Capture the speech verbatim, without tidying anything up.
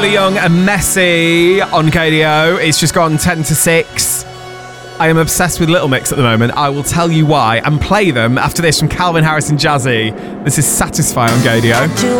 Lola Young and Messi on K D O. It's just gone ten to six. I am obsessed with Little Mix at the moment. I will tell you why and play them after this from Calvin Harris and Jazzy. This is Satisfy on K D O.